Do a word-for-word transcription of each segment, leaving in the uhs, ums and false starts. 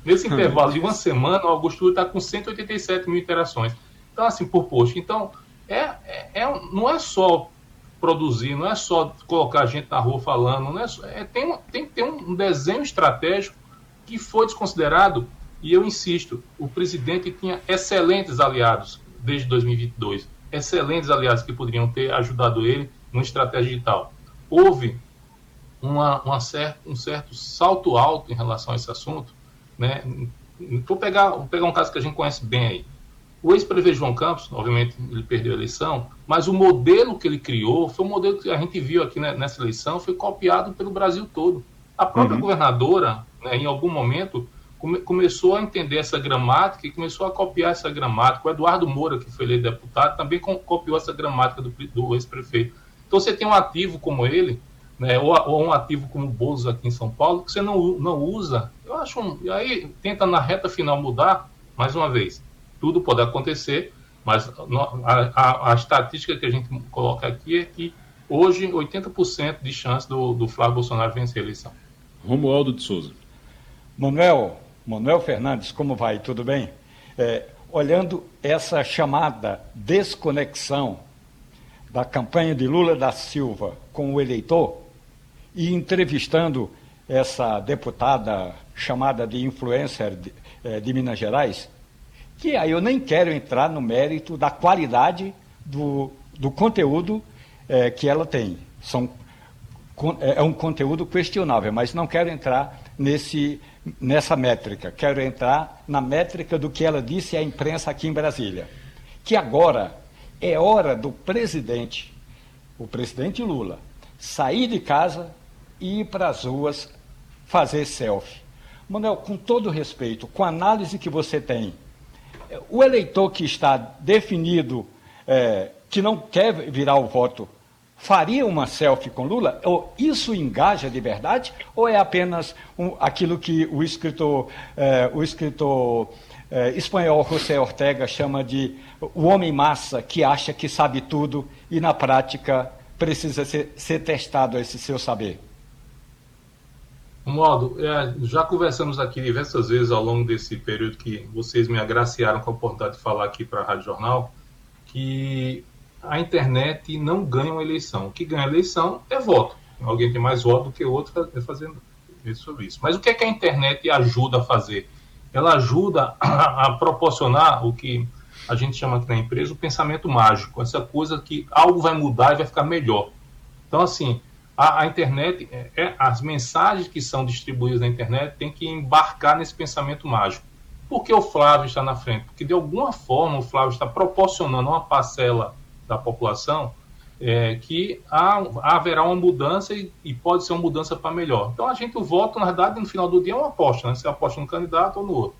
Nesse intervalo de uma semana, o Augusto Cury está com cento e oitenta e sete mil interações. Então, assim, por post. Então, é, é, é, não é só produzir, não é só colocar a gente na rua falando, não é só, é, tem, tem que ter um desenho estratégico que foi desconsiderado, e eu insisto, o presidente tinha excelentes aliados desde dois mil e vinte e dois, excelentes aliados que poderiam ter ajudado ele numa estratégia digital. Houve uma, uma cer- um certo salto alto em relação a esse assunto, né? Vou pegar, vou pegar um caso que a gente conhece bem aí. O ex-prefeito João Campos, obviamente, ele perdeu a eleição, mas o modelo que ele criou foi um modelo que a gente viu aqui nessa eleição, foi copiado pelo Brasil todo. A própria uhum. governadora, né, em algum momento, come, começou a entender essa gramática e começou a copiar essa gramática. O Eduardo Moura, que foi eleito deputado, também com, copiou essa gramática do, do ex-prefeito. Então, você tem um ativo como ele, né, ou, ou um ativo como o Boulos aqui em São Paulo, que você não, não usa. Eu acho um, e aí tenta na reta final mudar, mais uma vez. Tudo pode acontecer, mas a, a, a estatística que a gente coloca aqui é que hoje oitenta por cento de chance do, do Flávio Bolsonaro vencer a eleição. Romualdo de Souza. Manuel, Manuel Fernandes, como vai? Tudo bem? É, olhando essa chamada desconexão da campanha de Lula da Silva com o eleitor e entrevistando essa deputada chamada de influencer de, é, de Minas Gerais, que aí eu nem quero entrar no mérito da qualidade do, do conteúdo é, que ela tem. São, é um conteúdo questionável, mas não quero entrar nesse, nessa métrica. Quero entrar na métrica do que ela disse à imprensa aqui em Brasília. Que agora é hora do presidente, o presidente Lula, sair de casa e ir para as ruas fazer selfie. Manuel, com todo respeito, com a análise que você tem, o eleitor que está definido, é, que não quer virar o voto, faria uma selfie com Lula? Ou isso engaja de verdade? Ou é apenas um, aquilo que o escritor, é, o escritor é, espanhol José Ortega chama de o homem massa que acha que sabe tudo e, na prática, precisa ser, ser testado esse seu saber? Modo, é, já conversamos aqui diversas vezes ao longo desse período que vocês me agraciaram com a oportunidade de falar aqui para a Rádio Jornal, que a internet não ganha uma eleição. O que ganha a eleição é voto. Alguém tem mais voto do que o outro fazendo sobre isso. Mas o que é que a internet ajuda a fazer? Ela ajuda a, a proporcionar o que a gente chama aqui na empresa o pensamento mágico, essa coisa que algo vai mudar e vai ficar melhor. Então, assim, A, a internet, é, é, as mensagens que são distribuídas na internet têm que embarcar nesse pensamento mágico. Por que o Flávio está na frente? Porque, de alguma forma, o Flávio está proporcionando a uma parcela da população é, que há, haverá uma mudança e, e pode ser uma mudança para melhor. Então, a gente, o voto, na verdade, no final do dia é uma aposta, né? Você aposta no candidato ou no outro.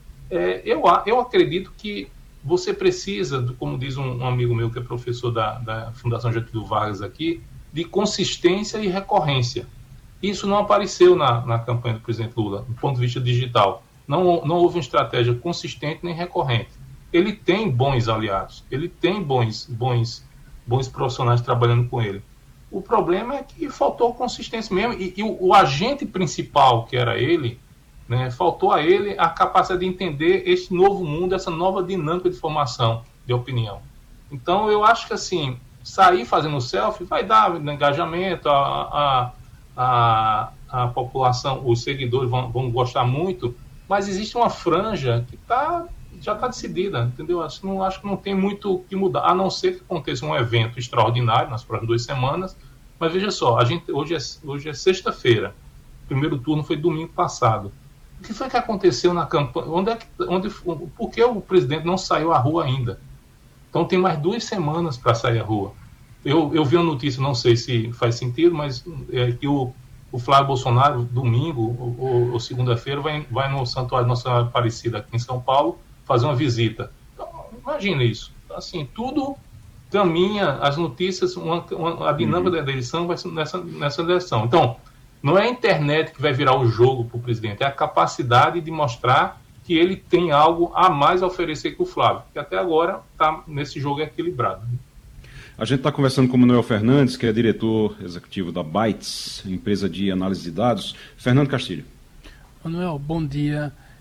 É, eu, eu acredito que você precisa, como diz um, um amigo meu que é professor da, da Fundação Getúlio Vargas aqui, de consistência e recorrência. Isso não apareceu na, na campanha do presidente Lula, do ponto de vista digital. Não, não houve uma estratégia consistente nem recorrente. Ele tem bons aliados, ele tem bons, bons, bons profissionais trabalhando com ele. O problema é que faltou consistência mesmo, e, e o, o agente principal, que era ele, né, faltou a ele a capacidade de entender esse novo mundo, essa nova dinâmica de formação de opinião. Então, eu acho que, assim, sair fazendo selfie vai dar engajamento, a, a, a, a população, os seguidores vão, vão gostar muito, mas existe uma franja que tá, já está decidida, entendeu? Acho, não, acho que não tem muito o que mudar, a não ser que aconteça um evento extraordinário nas próximas duas semanas, mas veja só, a gente, hoje é, hoje é sexta-feira, o primeiro turno foi domingo passado. O que foi que aconteceu na campanha? Onde é que, onde, por que o presidente não saiu à rua ainda? Então tem mais duas semanas para sair à rua. Eu, eu vi uma notícia, não sei se faz sentido, mas é que o, o Flávio Bolsonaro, domingo ou, ou, ou segunda-feira, vai, vai no Santuário Nossa Senhora Aparecida, aqui em São Paulo, fazer uma visita. Então, imagina isso. Assim, tudo caminha, as notícias, uma, uma, a dinâmica uhum. da eleição vai ser nessa, nessa direção. Então, não é a internet que vai virar o jogo para o presidente, é a capacidade de mostrar que ele tem algo a mais a oferecer que o Flávio, que até agora está nesse jogo equilibrado. A gente está conversando com o Manuel Fernandes, que é diretor executivo da Bytes, empresa de análise de dados. Fernando Castilho. Manuel, bom dia.